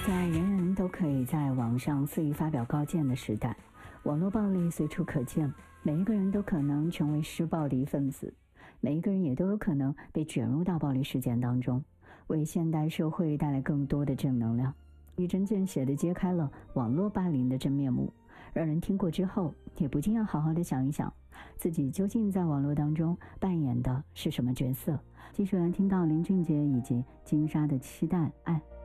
在人人都可以在网上肆意发表高见的时代，网络暴力随处可见，每一个人都可能成为施暴的一份子，每一个人也都有可能被卷入到暴力事件当中，为现代社会带来更多的正能量。一针见血地揭开了网络霸凌的真面目，让人听过之后也不禁要好好的想一想，自己究竟在网络当中扮演的是什么角色。继续来听到林俊杰以及金莎的期待爱。